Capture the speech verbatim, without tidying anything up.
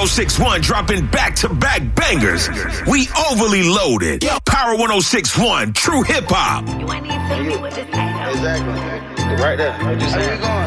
oh six one dropping back-to-back bangers. We overly loaded. Power one oh six one, true hip-hop. You ain't even telling me what to say, though. Exactly. Right there. Right there.